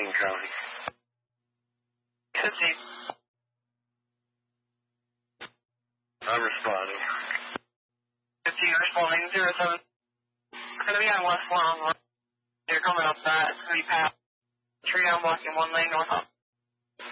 King County. City. I'm responding. City responding 07. Going to be on West Long. You're coming up that. It's going to be past. Tree down blocking one lane north up.